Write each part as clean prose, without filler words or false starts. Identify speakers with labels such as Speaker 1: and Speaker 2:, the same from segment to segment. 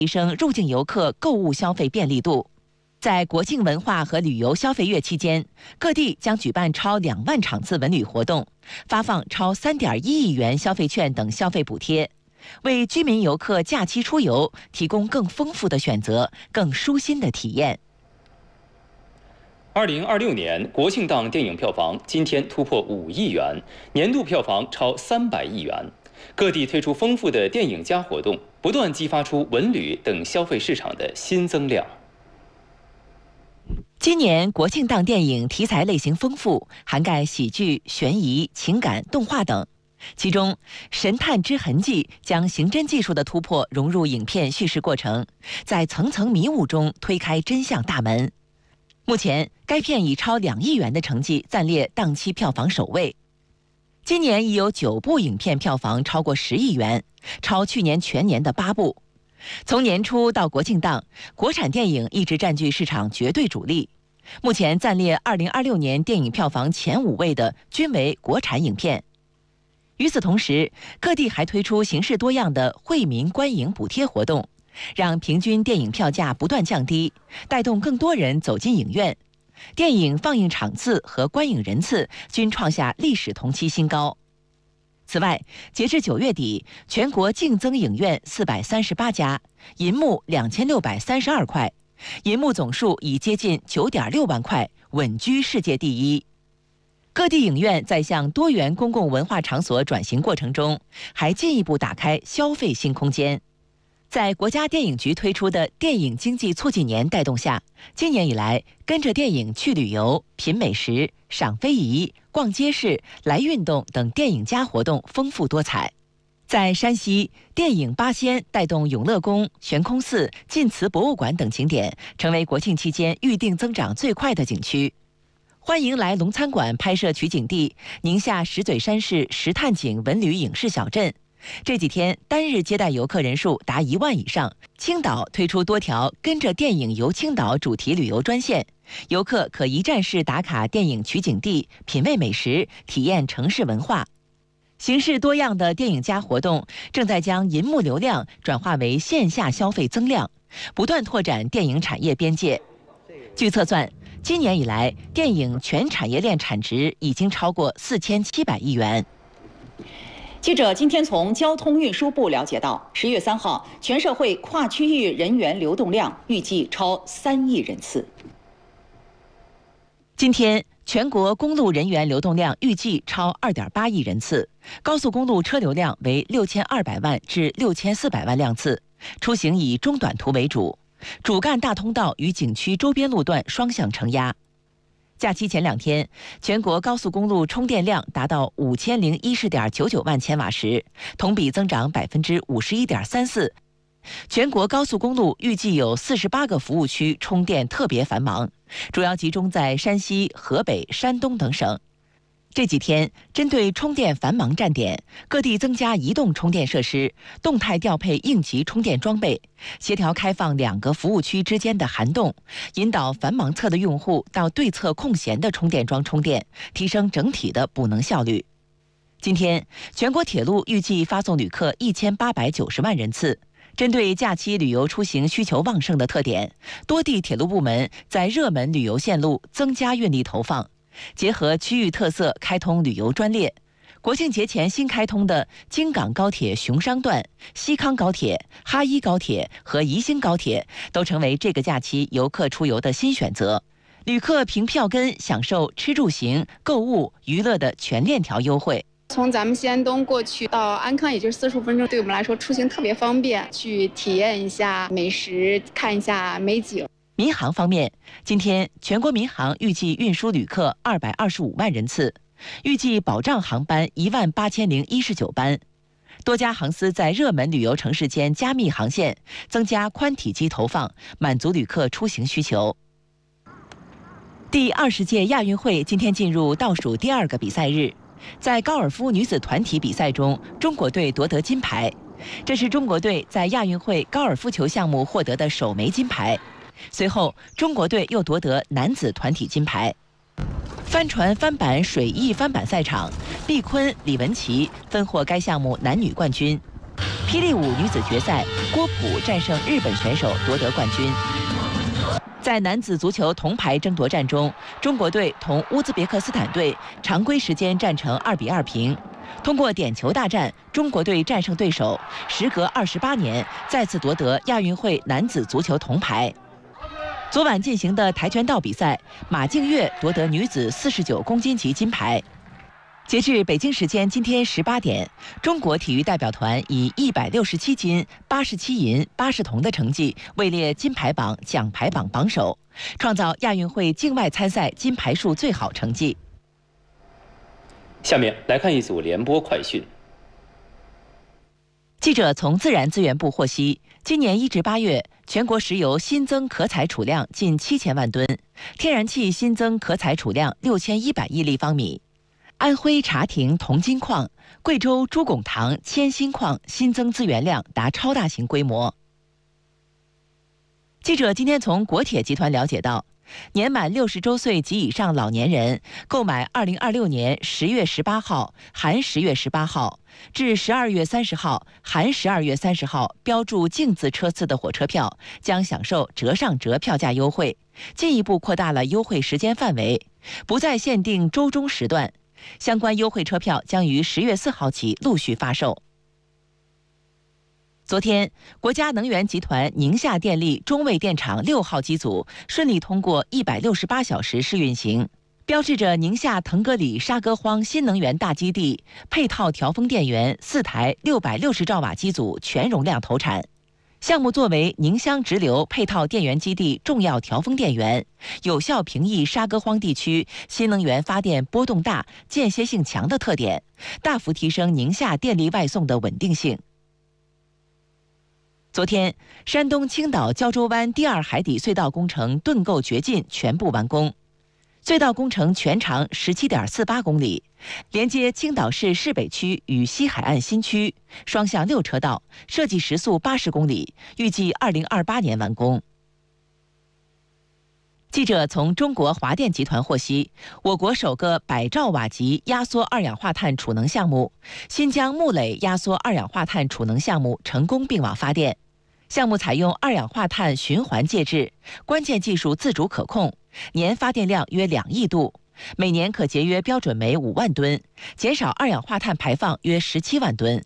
Speaker 1: 提升入境游客购物消费便利度。在国庆文化和旅游消费月期间，各地将举办超2万场次文旅活动，发放超3.1亿元消费券等消费补贴，为居民游客假期出游提供更丰富的选择、更舒心的体验。
Speaker 2: 2026年国庆档电影票房今天突破5亿元，年度票房超300亿元。各地推出丰富的电影加活动，不断激发出文旅等消费市场的新增量。
Speaker 1: 今年国庆档电影题材类型丰富，涵盖喜剧、悬疑、情感、动画等。其中，《神探之痕迹》将刑侦技术的突破融入影片叙事过程，在层层迷雾中推开真相大门。目前，该片以超2亿元的成绩暂列档期票房首位。今年已有9部影片票房超过10亿元，超去年全年的8部。从年初到国庆档，国产电影一直占据市场绝对主力。目前暂列2026年电影票房前5位的均为国产影片。与此同时，各地还推出形式多样的惠民观影补贴活动，让平均电影票价不断降低，带动更多人走进影院。电影放映场次和观影人次均创下历史同期新高。此外，截至9月底，全国净增影院438家，银幕2632块，银幕总数已接近9.6万块，稳居世界第一。各地影院在向多元公共文化场所转型过程中，还进一步打开消费新空间。在国家电影局推出的电影经济促进年带动下，今年以来，跟着电影去旅游、品美食、赏非遗、逛街市、来运动等电影加活动丰富多彩。在山西，电影八仙带动永乐宫、悬空寺、晋祠博物馆等景点成为国庆期间预订增长最快的景区。欢迎来龙餐馆拍摄取景地宁夏石嘴山市石探井文旅影视小镇。这几天单日接待游客人数达1万以上。青岛推出多条跟着电影游青岛主题旅游专线，游客可一站式打卡电影取景地，品味美食，体验城市文化。形式多样的电影加活动正在将银幕流量转化为线下消费增量，不断拓展电影产业边界。据测算，今年以来，电影全产业链产值已经超过4700亿元。
Speaker 3: 记者今天从交通运输部了解到，10月3号，全社会跨区域人员流动量预计超3亿人次。
Speaker 1: 今天，全国公路人员流动量预计超2.8亿人次，高速公路车流量为6200万至6400万辆次，出行以中短途为主，主干大通道与景区周边路段双向承压。假期前2天，全国高速公路充电量达到5010.99万千瓦时，同比增长51.34%。全国高速公路预计有48个服务区充电特别繁忙，主要集中在山西、河北、山东等省。这几天，针对充电繁忙站点，各地增加移动充电设施，动态调配应急充电装备，协调开放2个服务区之间的涵洞，引导繁忙侧的用户到对侧空闲的充电桩充电，提升整体的补能效率。今天，全国铁路预计发送旅客1890万人次。针对假期旅游出行需求旺盛的特点，多地铁路部门在热门旅游线路增加运力投放，结合区域特色开通旅游专列。国庆节前新开通的京港高铁熊商段、西康高铁、哈一高铁和宜兴高铁都成为这个假期游客出游的新选择。旅客凭票根享受吃住行、购物、娱乐的全链条优惠。
Speaker 4: 从咱们西安东过去到安康，也就是45分钟，对我们来说出行特别方便，去体验一下美食，看一下美景。
Speaker 1: 民航方面，今天全国民航预计运输旅客225万人次，预计保障航班18019班。多家航司在热门旅游城市间加密航线，增加宽体机投放，满足旅客出行需求。第20届亚运会今天进入倒数第2个比赛日。在高尔夫女子团体比赛中，中国队夺得金牌，这是中国队在亚运会高尔夫球项目获得的首枚金牌。随后，中国队又夺得男子团体金牌。帆船翻板水翼翻板赛场，毕坤、李文琪分获该项目男女冠军。 霹雳舞女子决赛，郭璞战胜日本选手夺得冠军。在男子足球铜牌争夺战中，中国队同乌兹别克斯坦队常规时间战成2比2平。通过点球大战，中国队战胜对手，时隔28年再次夺得亚运会男子足球铜牌。昨晚进行的跆拳道比赛，马静月夺得女子49公斤级金牌。截至北京时间今天18点，中国体育代表团以167金、87银、80铜的成绩位列金牌榜、奖牌榜榜首，创造亚运会境外参赛金牌数最好成绩。
Speaker 2: 下面来看一组联播快讯。
Speaker 1: 记者从自然资源部获悉，今年1至8月，全国石油新增可采储量近7000万吨，天然气新增可采储量6100亿立方米。安徽茶亭铜金矿、贵州朱拱塘铅锌矿新增资源量达超大型规模。记者今天从国铁集团了解到，年满60周岁及以上老年人购买2026年10月18号含10月18号至12月30号含12月30号标注净字车次的火车票，将享受折上折票价优惠，进一步扩大了优惠时间范围，不再限定周中时段。相关优惠车票将于10月4号起陆续发售。昨天，国家能源集团宁夏电力中卫电厂6号机组顺利通过168小时试运行，标志着宁夏腾格里沙戈荒新能源大基地配套调峰电源4台660兆瓦机组全容量投产。项目作为宁乡直流配套电源基地重要调峰电源，有效平抑沙戈荒地区新能源发电波动大、间歇性强的特点，大幅提升宁夏电力外送的稳定性。昨天，山东青岛胶州湾第2海底隧道工程盾构掘进全部完工。隧道工程全长17.48公里，连接青岛市市北区与西海岸新区，双向6车道，设计时速80公里，预计2028年完工。记者从中国华电集团获悉，我国首个100兆瓦级压缩二氧化碳储能项目——新疆木垒压缩二氧化碳储能项目成功并网发电。项目采用二氧化碳循环介质，关键技术自主可控，年发电量约2亿度，每年可节约标准煤5万吨，减少二氧化碳排放约17万吨。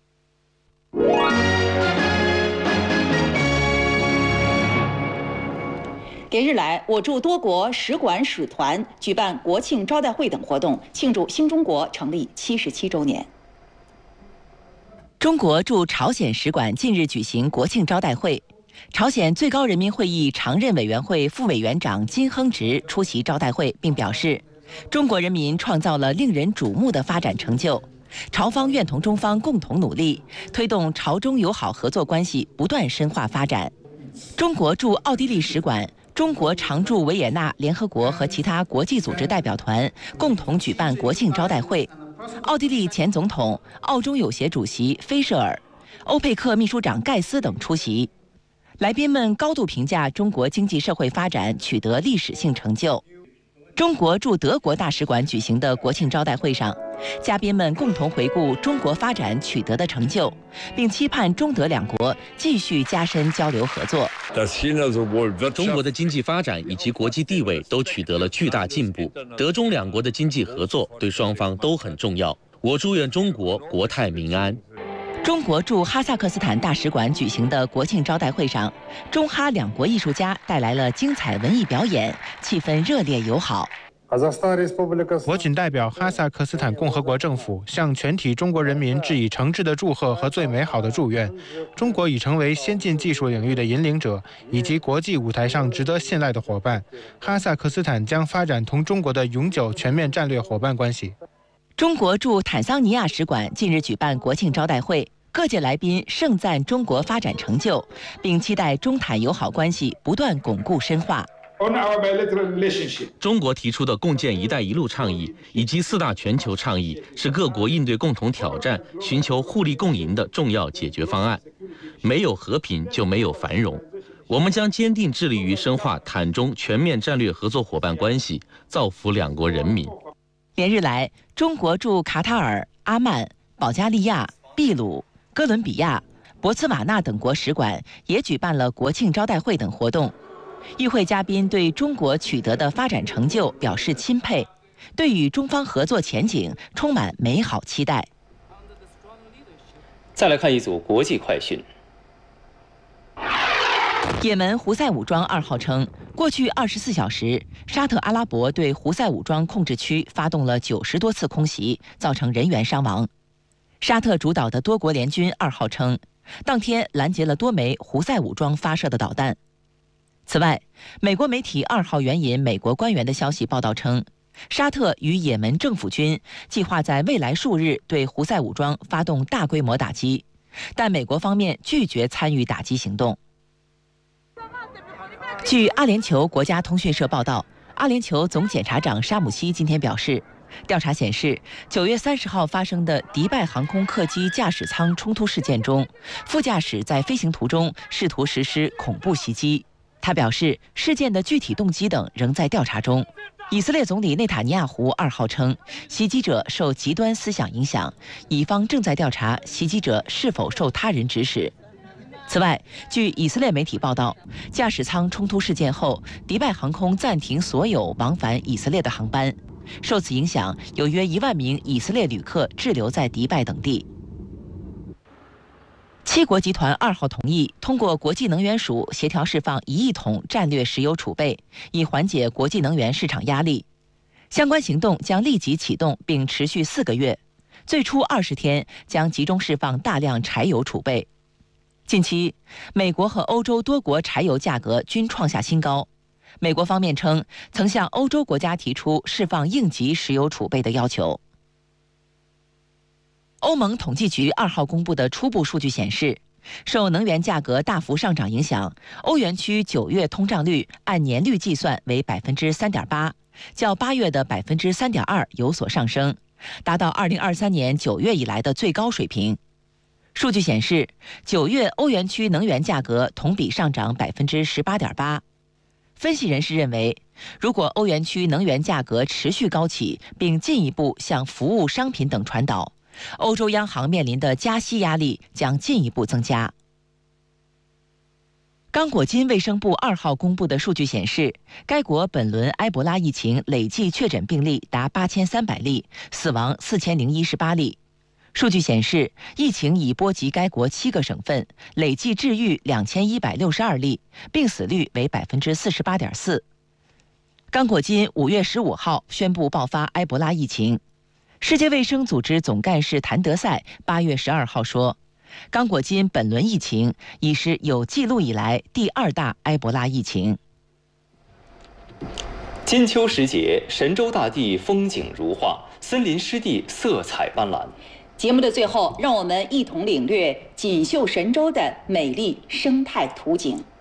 Speaker 3: 连日来，我驻多国使馆使团举办国庆招待会等活动，庆祝新中国成立77周年。
Speaker 1: 中国驻朝鲜使馆近日举行国庆招待会，朝鲜最高人民会议常任委员会副委员长金亨植出席招待会，并表示，中国人民创造了令人瞩目的发展成就，朝方愿同中方共同努力，推动朝中友好合作关系不断深化发展。中国驻奥地利使馆、中国常驻维也纳联合国和其他国际组织代表团共同举办国庆招待会。奥地利前总统、澳中友协主席菲舍尔、欧佩克秘书长盖斯等出席。来宾们高度评价中国经济社会发展取得历史性成就。中国驻德国大使馆举行的国庆招待会上，嘉宾们共同回顾中国发展取得的成就，并期盼中德两国继续加深交流合作。
Speaker 5: 中国的经济发展以及国际地位都取得了巨大进步，德中两国的经济合作对双方都很重要。我祝愿中国国泰民安。
Speaker 1: 中国驻哈萨克斯坦大使馆举行的国庆招待会上，中哈两国艺术家带来了精彩文艺表演，气氛热烈友好。
Speaker 6: 我谨代表哈萨克斯坦共和国政府向全体中国人民致以诚挚的祝贺和最美好的祝愿。中国已成为先进技术领域的引领者，以及国际舞台上值得信赖的伙伴。哈萨克斯坦将发展同中国的永久全面战略伙伴关系。
Speaker 1: 中国驻坦桑尼亚使馆近日举办国庆招待会，各界来宾盛赞中国发展成就，并期待中坦友好关系不断巩固深化。
Speaker 5: 中国提出的共建“一带一路”倡议以及4大全球倡议，是各国应对共同挑战、寻求互利共赢的重要解决方案。没有和平就没有繁荣。我们将坚定致力于深化坦中全面战略合作伙伴关系，造福两国人民。
Speaker 1: 连日来，中国驻卡塔尔、阿曼、保加利亚、秘鲁、 哥伦比亚、博茨瓦纳等国使馆也举办了国庆招待会等活动。与会嘉宾对中国取得的发展成就表示钦佩，对与中方合作前景充满美好期待。
Speaker 2: 再来看一组国际快讯。
Speaker 1: 也门胡塞武装2号称，过去24小时，沙特阿拉伯对胡塞武装控制区发动了90多次空袭，造成人员伤亡。沙特主导的多国联军2号称，当天拦截了多枚胡塞武装发射的导弹。此外，美国媒体2号援引美国官员的消息报道称，沙特与也门政府军计划在未来数日对胡塞武装发动大规模打击，但美国方面拒绝参与打击行动。据阿联酋国家通讯社报道，阿联酋总检察长沙姆西今天表示，调查显示，9月30号发生的迪拜航空客机驾驶舱冲突事件中，副驾驶在飞行途中试图实施恐怖袭击。他表示，事件的具体动机等仍在调查中。以色列总理内塔尼亚胡2号称，袭击者受极端思想影响，以方正在调查袭击者是否受他人指使。此外，据以色列媒体报道，驾驶舱冲突事件后，迪拜航空暂停所有往返以色列的航班，受此影响，有约1万名以色列旅客滞留在迪拜等地。7国集团2号同意通过国际能源署协调释放1亿桶战略石油储备，以缓解国际能源市场压力。相关行动将立即启动并持续4个月，最初20天将集中释放大量柴油储备。近期，美国和欧洲多国柴油价格均创下新高。美国方面称，曾向欧洲国家提出释放应急石油储备的要求。欧盟统计局2号公布的初步数据显示，受能源价格大幅上涨影响，欧元区9月通胀率按年率计算为 3.8%， 较8月的 3.2% 有所上升，达到2023年9月以来的最高水平。数据显示，9月欧元区能源价格同比上涨 18.8%。分析人士认为，如果欧元区能源价格持续高企，并进一步向服务商品等传导，欧洲央行面临的加息压力将进一步增加。刚果金卫生部2号公布的数据显示，该国本轮埃博拉疫情累计确诊病例达8300例，死亡4018例。数据显示，疫情已波及该国7个省份，累计治愈2162例，病死率为 48.4%。刚果金5月15号宣布爆发埃博拉疫情。世界卫生组织总干事谭德赛8月12号说，刚果金本轮疫情已是有记录以来第2大埃博拉疫情。
Speaker 2: 金秋时节，神州大地风景如画，森林湿地色彩斑斓。
Speaker 3: 节目的最后，让我们一同领略锦绣神州的美丽生态图景。